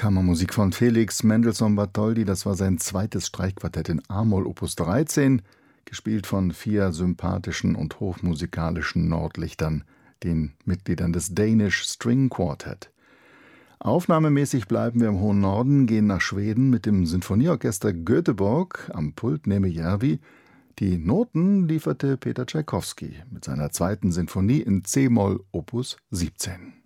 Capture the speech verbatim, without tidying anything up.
Kammermusik von Felix Mendelssohn Bartholdy. Das war sein zweites Streichquartett in a-Moll Opus dreizehn, gespielt von vier sympathischen und hochmusikalischen Nordlichtern, den Mitgliedern des Danish String Quartet. Aufnahmemäßig bleiben wir im hohen Norden, gehen nach Schweden mit dem Sinfonieorchester Göteborg, am Pult Neeme Järvi. Die Noten lieferte Peter Tschaikowski mit seiner zweiten Sinfonie in c-Moll Opus siebzehn.